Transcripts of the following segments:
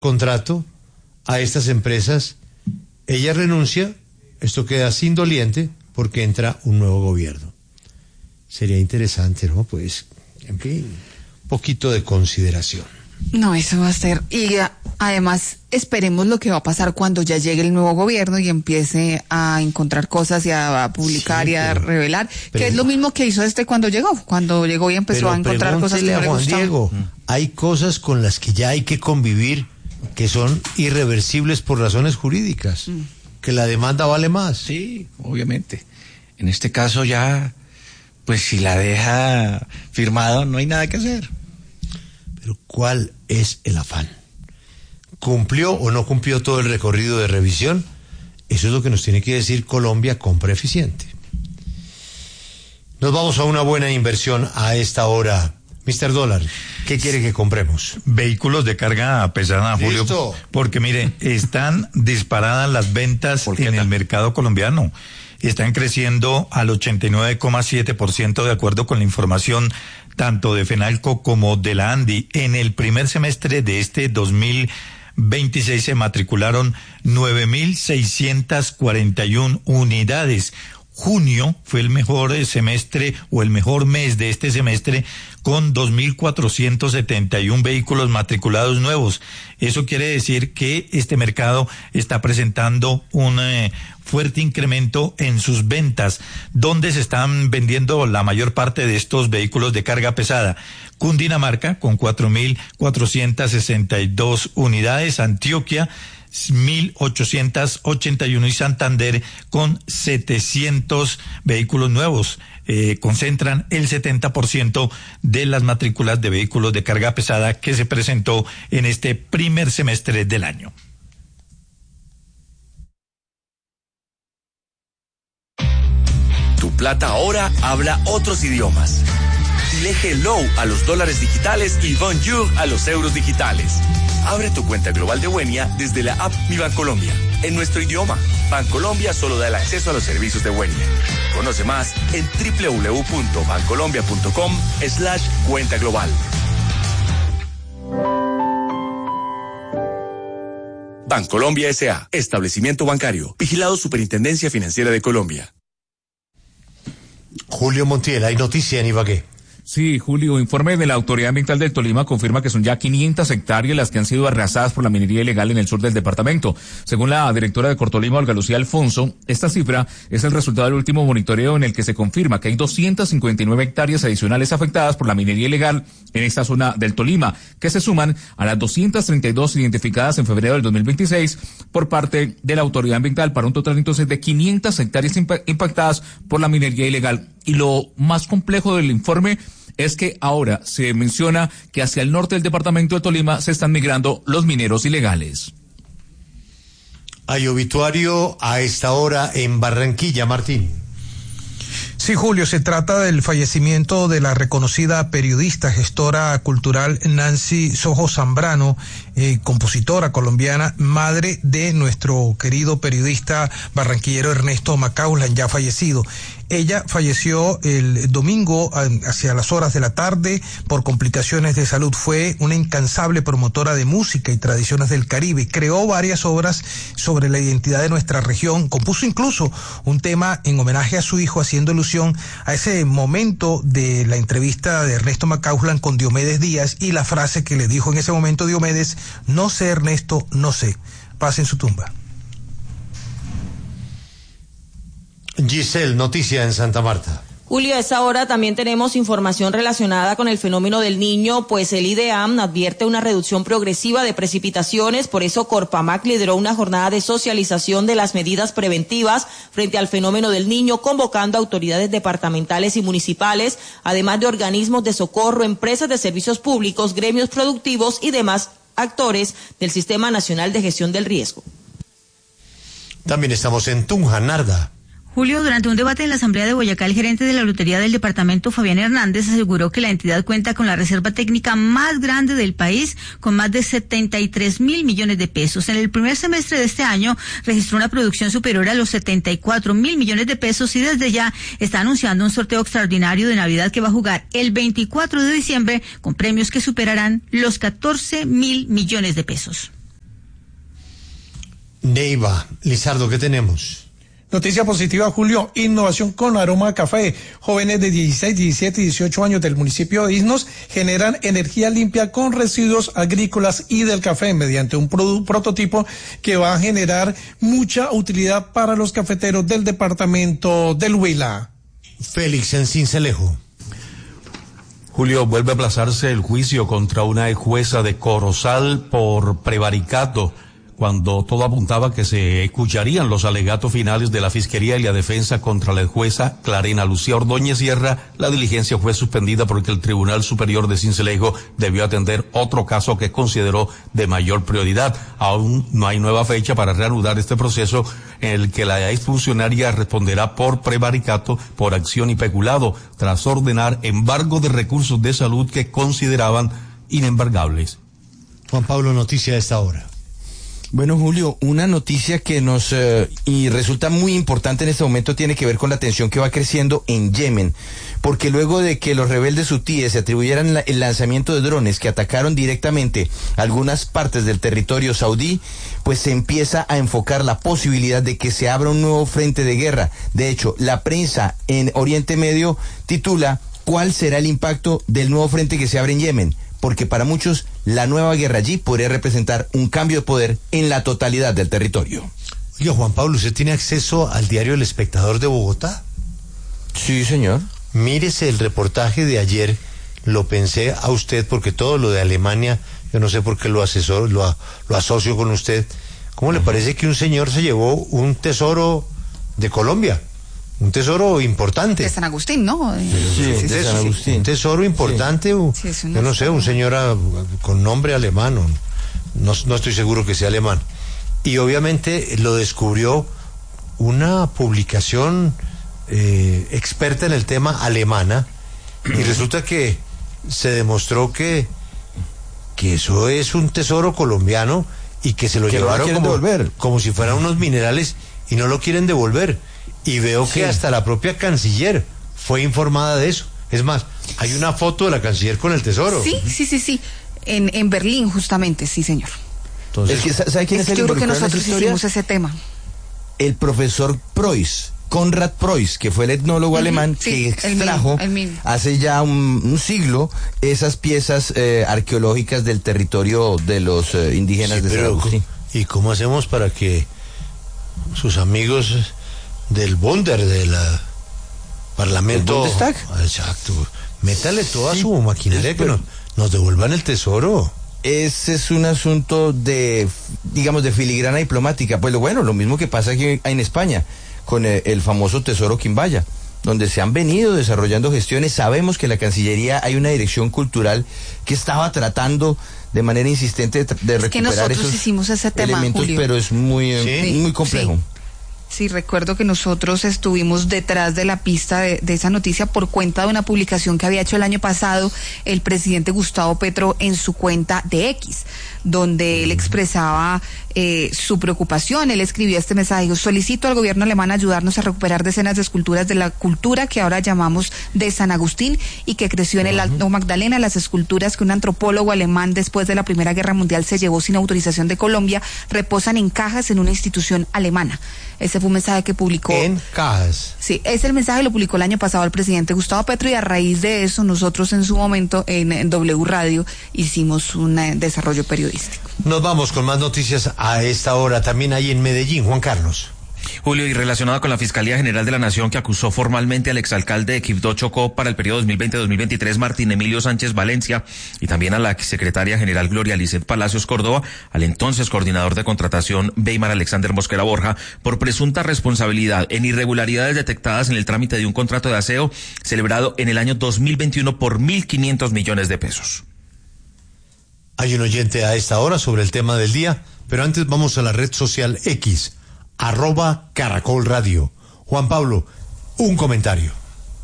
contrato a estas empresas, ella renuncia, esto queda sin doliente porque entra un nuevo gobierno. Sería interesante, ¿no? Pues, en fin, un poquito de consideración. No, eso va a ser, y además esperemos lo que va a pasar cuando ya llegue el nuevo gobierno y empiece a encontrar cosas y a publicar y a revelar, que es lo mismo que hizo cuando llegó y empezó a encontrar cosas que no le gustaban. Diego, hay cosas con las que ya hay que convivir que son irreversibles por razones jurídicas, que la demanda vale más. Sí, obviamente. En este caso ya, pues si la deja firmada no hay nada que hacer. Pero ¿cuál es el afán? ¿Cumplió o no cumplió todo el recorrido de revisión? Eso es lo que nos tiene que decir Colombia Compra Eficiente. Nos vamos a una buena inversión a esta hora. Mr. Dólar, ¿qué quiere que compremos? Vehículos de carga pesada, Julio. ¿Listo? Porque mire, están disparadas las ventas en el mercado colombiano. Están creciendo al 89,7% de acuerdo con la información tanto de Fenalco como de la ANDI. En el primer semestre de este 2026 se matricularon 9.641 unidades. Junio fue el mejor semestre o el mejor mes de este semestre con 2.471 vehículos matriculados nuevos. Eso quiere decir que este mercado está presentando un fuerte incremento en sus ventas. ¿Dónde se están vendiendo la mayor parte de estos vehículos de carga pesada? Cundinamarca con 4.462 unidades, Antioquia 1.881 y Santander con 700 vehículos nuevos. Concentran el 70% de las matrículas de vehículos de carga pesada que se presentó en este primer semestre del año. Tu plata ahora habla otros idiomas. Dile hello a los dólares digitales y bonjour a los euros digitales. Abre tu cuenta global de Buenia desde la app Mi Bancolombia. En nuestro idioma, Bancolombia solo da el acceso a los servicios de Buenia. Conoce más en www.bancolombia.com/cuenta global. Bancolombia S.A. Establecimiento bancario. Vigilado Superintendencia Financiera de Colombia. Julio Montiel, hay noticia en Ibagué. Sí, Julio, informe de la Autoridad Ambiental del Tolima confirma que son ya 500 hectáreas las que han sido arrasadas por la minería ilegal en el sur del departamento. Según la directora de Cortolima, Olga Lucía Alfonso, esta cifra es el resultado del último monitoreo en el que se confirma que hay 259 hectáreas adicionales afectadas por la minería ilegal en esta zona del Tolima, que se suman a las 232 identificadas en febrero del 2026 por parte de la Autoridad Ambiental, para un total entonces de 500 hectáreas impactadas por la minería ilegal. Y lo más complejo del informe es que ahora se menciona que hacia el norte del departamento de Tolima se están migrando los mineros ilegales. Hay obituario a esta hora en Barranquilla, Martín. Sí, Julio, se trata del fallecimiento de la reconocida periodista, gestora cultural Nancy Sojo Zambrano, compositora colombiana, madre de nuestro querido periodista barranquillero Ernesto Macaulay, ya fallecido. Ella falleció el domingo hacia las horas de la tarde por complicaciones de salud. Fue una incansable promotora de música y tradiciones del Caribe. Creó varias obras sobre la identidad de nuestra región. Compuso incluso un tema en homenaje a su hijo, haciendo alusión a ese momento de la entrevista de Ernesto Macaulay con Diomedes Díaz y la frase que le dijo en ese momento Diomedes: no sé, Ernesto, no sé. Paz en su tumba. Giselle, noticia en Santa Marta. Julio, a esa hora también tenemos información relacionada con el fenómeno del Niño, pues el IDEAM advierte una reducción progresiva de precipitaciones. Por eso Corpamac lideró una jornada de socialización de las medidas preventivas frente al fenómeno del Niño, convocando a autoridades departamentales y municipales, además de organismos de socorro, empresas de servicios públicos, gremios productivos y demás actores del Sistema Nacional de Gestión del Riesgo. También estamos en Tunja, Narda. Julio, durante un debate en la Asamblea de Boyacá, el gerente de la Lotería del departamento, Fabián Hernández, aseguró que la entidad cuenta con la reserva técnica más grande del país, con más de 73.000 millones de pesos. En el primer semestre de este año registró una producción superior a los 74.000 millones de pesos y desde ya está anunciando un sorteo extraordinario de Navidad que va a jugar el 24 de diciembre con premios que superarán los 14.000 millones de pesos. Neiva. Lizardo, ¿qué tenemos? Noticia positiva, Julio, innovación con aroma a café. Jóvenes de 16, 17 y 18 años del municipio de Isnos generan energía limpia con residuos agrícolas y del café mediante un prototipo que va a generar mucha utilidad para los cafeteros del departamento del Huila. Félix, en Sincelejo. Julio, vuelve a aplazarse el juicio contra una jueza de Corozal por prevaricato, cuando todo apuntaba que se escucharían los alegatos finales de la Fiscalía y la defensa contra la jueza Clarena Lucía Ordóñez Sierra. La diligencia fue suspendida porque el Tribunal Superior de Sincelejo debió atender otro caso que consideró de mayor prioridad. Aún no hay nueva fecha para reanudar este proceso, en el que la exfuncionaria responderá por prevaricato, por acción y peculado, tras ordenar embargo de recursos de salud que consideraban inembargables. Juan Pablo, noticia de esta hora. Bueno, Julio, una noticia que nos y resulta muy importante en este momento tiene que ver con la tensión que va creciendo en Yemen, porque luego de que los rebeldes hutíes se atribuyeran el lanzamiento de drones que atacaron directamente algunas partes del territorio saudí, pues se empieza a enfocar la posibilidad de que se abra un nuevo frente de guerra. De hecho, la prensa en Oriente Medio titula ¿cuál será el impacto del nuevo frente que se abre en Yemen? Porque para muchos la nueva guerra allí podría representar un cambio de poder en la totalidad del territorio. Oye, Juan Pablo, ¿usted tiene acceso al diario El Espectador de Bogotá? Sí, señor. Mírese el reportaje de ayer, lo pensé a usted porque todo lo de Alemania, yo no sé por qué lo asocio con usted. ¿Cómo le parece que un señor se llevó un tesoro de Colombia? Un tesoro importante. De San Agustín, ¿no? Sí, de San Agustín. Un tesoro importante, sí, yo no sé, un señor con nombre alemán, no estoy seguro que sea alemán. Y obviamente lo descubrió una publicación experta en el tema alemana, y resulta que se demostró que eso es un tesoro colombiano y que se lo llevaron como si fueran unos minerales y no lo quieren devolver. Y veo que hasta la propia canciller fue informada de eso. Es más, hay una foto de la canciller con el tesoro. Sí. En Berlín, justamente, sí, señor. Entonces, ¿sabe quién es el yo creo que involucrado en nosotros esta historia? hicimos ese tema. El profesor Preuss, Konrad Preuss, que fue el etnólogo alemán que extrajo hace ya un siglo esas piezas arqueológicas del territorio de los indígenas de San Agustín. ¿Y cómo hacemos para que sus amigos del Bundestag, del Parlamento... ¿El Bundestag? Exacto. Métale toda su maquinaria que nos devuelvan el tesoro. Ese es un asunto de filigrana diplomática. Pues lo mismo que pasa aquí en España, con el famoso Tesoro Quimbaya, donde se han venido desarrollando gestiones. Sabemos que la Cancillería hay una dirección cultural que estaba tratando de manera insistente de recuperar que nosotros esos hicimos ese tema, elementos, Julio. pero es muy complejo. Sí, recuerdo que nosotros estuvimos detrás de la pista de esa noticia por cuenta de una publicación que había hecho el año pasado el presidente Gustavo Petro en su cuenta de X, donde él expresaba su preocupación. Él escribió este mensaje: dijo: solicito al gobierno alemán ayudarnos a recuperar decenas de esculturas de la cultura que ahora llamamos de San Agustín y que creció en el Alto Magdalena. Las esculturas que un antropólogo alemán después de la Primera Guerra Mundial se llevó sin autorización de Colombia reposan en cajas en una institución alemana. Ese fue un mensaje que publicó. En cajas. Sí, es el mensaje, lo publicó el año pasado el presidente Gustavo Petro, y a raíz de eso nosotros en su momento en W Radio hicimos un desarrollo periodístico. Nos vamos con más noticias a esta hora. También hay en Medellín, Juan Carlos. Julio, y relacionado con la Fiscalía General de la Nación, que acusó formalmente al exalcalde de Quibdó, Chocó, para el periodo 2020-2023, Martín Emilio Sánchez Valencia, y también a la exsecretaria general Gloria Lisset Palacios Córdoba, al entonces coordinador de contratación Weimar Alexander Mosquera Borja, por presunta responsabilidad en irregularidades detectadas en el trámite de un contrato de aseo celebrado en el año 2021 por 1.500 millones de pesos. Hay un oyente a esta hora sobre el tema del día, pero antes vamos a la red social X, @Caracol Radio. Juan Pablo, un comentario.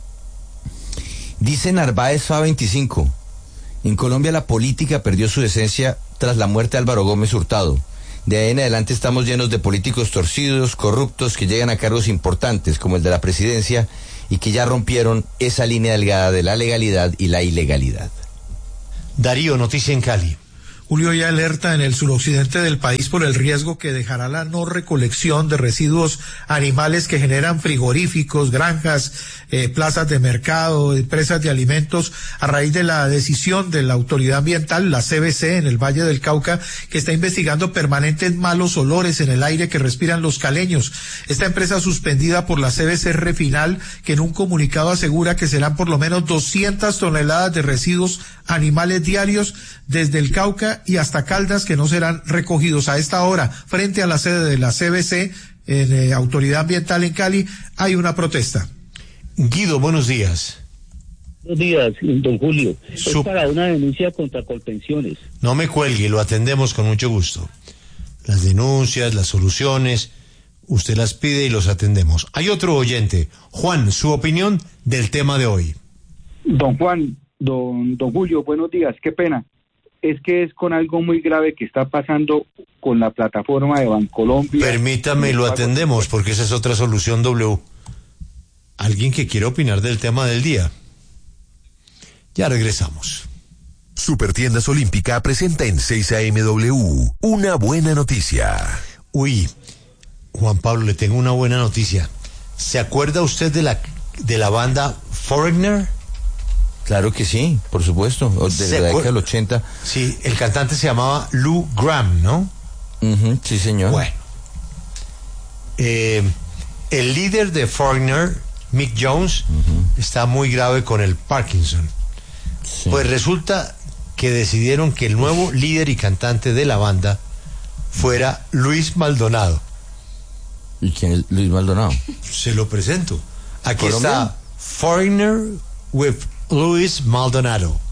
Dice Narváez Fa 25: en Colombia la política perdió su esencia tras la muerte de Álvaro Gómez Hurtado. De ahí en adelante estamos llenos de políticos torcidos, corruptos, que llegan a cargos importantes como el de la presidencia y que ya rompieron esa línea delgada de la legalidad y la ilegalidad. Darío, noticia en Cali. Julio, hay alerta en el suroccidente del país por el riesgo que dejará la no recolección de residuos animales que generan frigoríficos, granjas, plazas de mercado, empresas de alimentos, a raíz de la decisión de la autoridad ambiental, la CBC, en el Valle del Cauca, que está investigando permanentes malos olores en el aire que respiran los caleños. Esta empresa suspendida por la CBC Refinal, que en un comunicado asegura que serán por lo menos 200 toneladas de residuos animales diarios desde el Cauca y hasta Caldas que no serán recogidos. A esta hora, frente a la sede de la CBC, Autoridad Ambiental en Cali, hay una protesta. Guido, buenos días. Buenos días, don Julio. Es para una denuncia contra Colpensiones. No me cuelgue, lo atendemos con mucho gusto. Las denuncias, las soluciones, usted las pide y los atendemos. Hay otro oyente. Juan, su opinión del tema de hoy. Don Juan, don Julio, buenos días. Qué pena. Es que es con algo muy grave que está pasando con la plataforma de Bancolombia. Permítame, lo atendemos, porque esa es otra solución W. ¿Alguien que quiere opinar del tema del día? Ya regresamos. Supertiendas Olímpica presenta en 6 AM una buena noticia. Uy, Juan Pablo, le tengo una buena noticia. ¿Se acuerda usted de la banda Foreigner? Claro que sí, por supuesto, desde la década del 80. Sí, el cantante se llamaba Lou Gramm, ¿no? Sí, señor. Bueno. El líder de Foreigner, Mick Jones, está muy grave con el Parkinson. Sí. Pues resulta que decidieron que el nuevo líder y cantante de la banda fuera Luis Maldonado. ¿Y quién es Luis Maldonado? Se lo presento. Aquí ¿Colombia? está Foreigner with Luis Maldonado.